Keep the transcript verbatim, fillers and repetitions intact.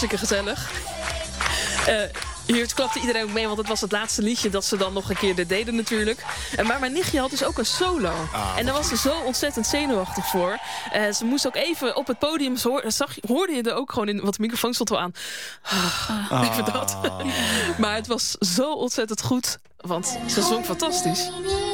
hartstikke gezellig. Uh, Hier klapte iedereen ook mee, want het was het laatste liedje dat ze dan nog een keer deden natuurlijk. En maar mijn nichtje had dus ook een solo. Ah, en daar was ze zo ontzettend zenuwachtig voor. Uh, ze moest ook even op het podium, hoor, zag, hoorde je er ook gewoon in, want de microfoon stond wel aan. Ah, even dat. Maar het was zo ontzettend goed, want ze zong fantastisch.